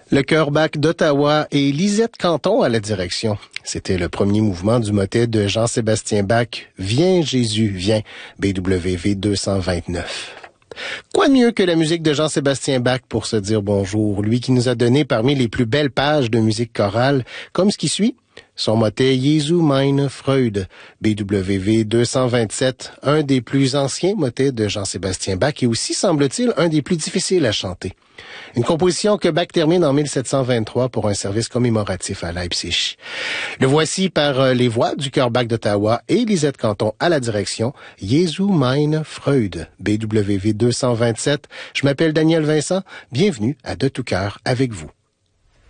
Le chœur Bach d'Ottawa et Lisette Canton à la direction. C'était le premier mouvement du motet de Jean-Sébastien Bach, « Viens Jésus, viens », BWV 229. Quoi de mieux que la musique de Jean-Sébastien Bach pour se dire bonjour, lui qui nous a donné parmi les plus belles pages de musique chorale, comme ce qui suit. Son motet « Jesu meine Freude », BWV 227, un des plus anciens motets de Jean-Sébastien Bach et aussi, semble-t-il, un des plus difficiles à chanter. Une composition que Bach termine en 1723 pour un service commémoratif à Leipzig. Le voici par les voix du chœur Bach d'Ottawa et Lisette Canton à la direction. « Jesu meine Freude », BWV 227. Je m'appelle Daniel Vincent. Bienvenue à De tout cœur avec vous.